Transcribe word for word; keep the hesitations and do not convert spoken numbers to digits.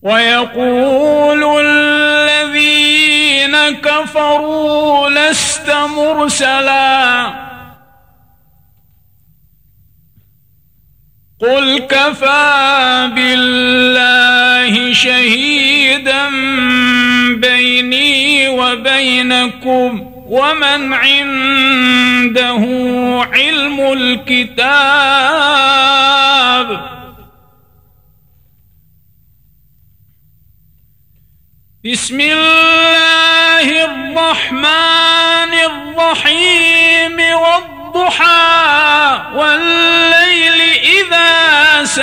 ويقول الذين كفروا لست مرسلا قل كفى بالله شهيدا بيني وبينكم ومن عنده علم الكتاب. بسم الله الرحمن الرحيم والضحى والليل إذا سجى